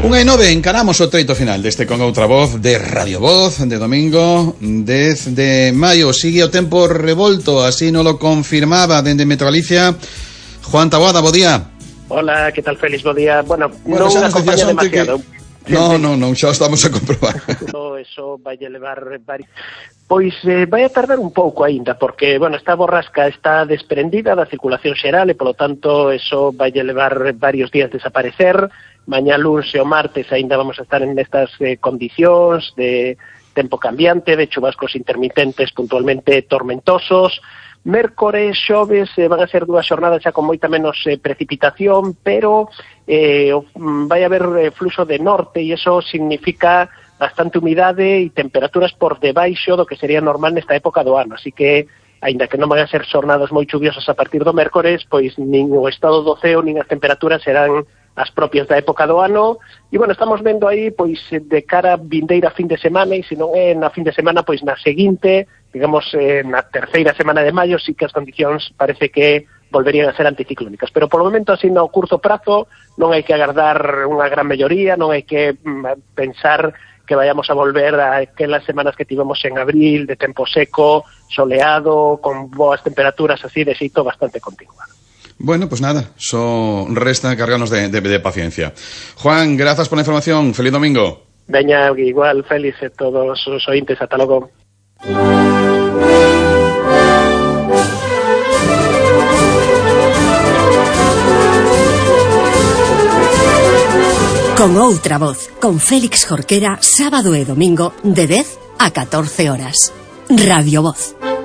1:09, encaramos o treito final deste Con Outra Voz de Radio Voz de domingo 10 de maio. Sigue o tempo revolto, así non lo confirmaba dende Metro Galicia Juan Taboada, bo día. Hola, que tal, Félix? Bo día. Bueno non acompaña demasiado. Non, xa estamos a comprobar. Eso vai levar pois vai a tardar un pouco aínda, porque, bueno, esta borrasca está desprendida da circulación xeral e, polo tanto, eso vai levar varios días desaparecer. Mañá luns e o martes aínda vamos a estar en estas condicións de tempo cambiante, de chubascos intermitentes puntualmente tormentosos. Mércores, xoves, van a ser dúas xornadas xa con moita menos precipitación, pero vai haber fluxo de norte e iso significa bastante humidade e temperaturas por debaixo do que sería normal nesta época do ano, así que aínda que non van a ser xornadas moi chuviosas a partir do mércores, pois nin o estado do ceo nin as temperaturas serán as propias da época do ano. E, bueno, estamos vendo aí, pois, de cara a vindeira fin de semana, e se non é na fin de semana, pois na seguinte, digamos, na terceira semana de maio, sí que as condicións parece que volverían a ser anticiclónicas. Pero, polo momento, así, no curto prazo, non hai que agardar unha gran melloría, non hai que pensar que vayamos a volver a aquelas semanas que tivemos en abril, de tempo seco, soleado, con boas temperaturas así, de xeito bastante continuado. Bueno, pues nada, só resta cargarnos de paciencia. Juan, grazas pola información, feliz domingo. Veña, igual, Félix, e todos os ointes, ata logo. Con Outra Voz, con Félix Jorquera, sábado e domingo de 10 a 14 horas. Radio Voz.